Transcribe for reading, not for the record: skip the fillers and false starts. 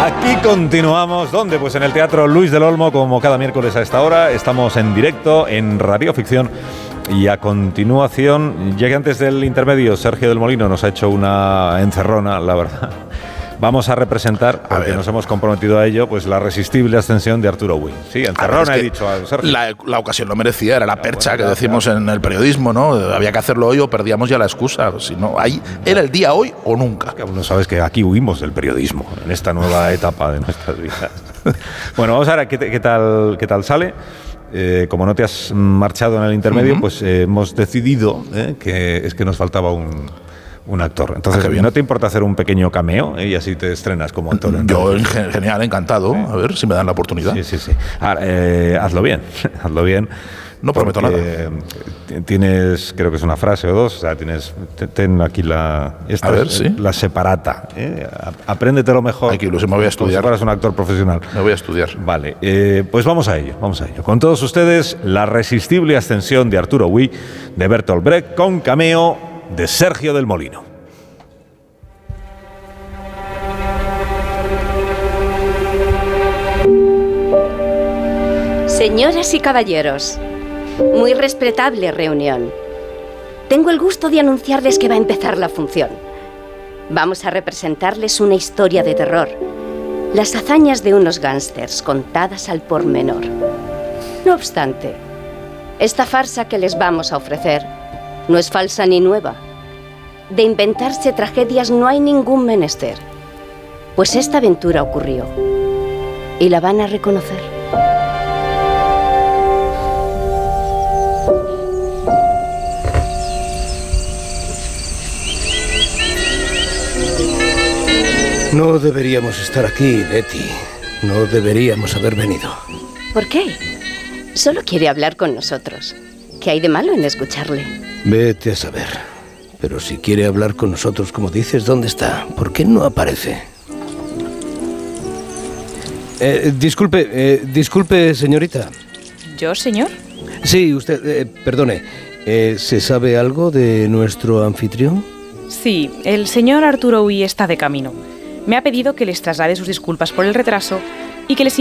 Aquí continuamos, ¿dónde? Pues en el Teatro Luis del Olmo, como cada miércoles a esta hora. Estamos en directo en Radioficción. Y a continuación, ya que antes del intermedio Sergio del Molino nos ha hecho una encerrona, la verdad, vamos a representar, porque nos hemos comprometido a ello, pues la resistible ascensión de Arturo Wing. Sí, encerrona, he dicho a Sergio. La ocasión lo merecía, era la percha que decimos en el periodismo, ¿no? Había que hacerlo hoy o perdíamos ya la excusa. Si no, ahí era el día hoy o nunca. No sabes que aquí huimos del periodismo en esta nueva etapa de nuestras vidas. Bueno, vamos a ver qué tal sale. Como no te has marchado en el intermedio, pues hemos decidido que nos faltaba un actor. Entonces, ¿no te importa hacer un pequeño cameo y así te estrenas como actor? Yo, genial, encantado. A ver si me dan la oportunidad. Sí. Ahora, hazlo bien. No prometo nada. Tienes, creo que es una frase o dos, o sea, ten aquí la separata. Apréndetelo mejor. Aquí, Luis, me voy a estudiar. Como si fueras un actor profesional. Me voy a estudiar. Vale, pues vamos a ello. Con todos ustedes, la resistible ascensión de Arturo Wing, de Bertolt Brecht, con cameo de Sergio del Molino. Señoras y caballeros, muy respetable reunión. Tengo el gusto de anunciarles que va a empezar la función. Vamos a representarles una historia de terror. Las hazañas de unos gángsters contadas al pormenor. No obstante, esta farsa que les vamos a ofrecer no es falsa ni nueva. De inventarse tragedias no hay ningún menester. Pues esta aventura ocurrió. Y la van a reconocer. No deberíamos estar aquí, Betty. No deberíamos haber venido. ¿Por qué? Solo quiere hablar con nosotros. ¿Qué hay de malo en escucharle? Vete a saber. Pero si quiere hablar con nosotros, como dices, ¿dónde está? ¿Por qué no aparece? Disculpe, señorita. ¿Yo, señor? Sí, usted, perdone. ¿Se sabe algo de nuestro anfitrión? Sí, el señor Arturo Wing está de camino. Me ha pedido que les traslade sus disculpas por el retraso y que les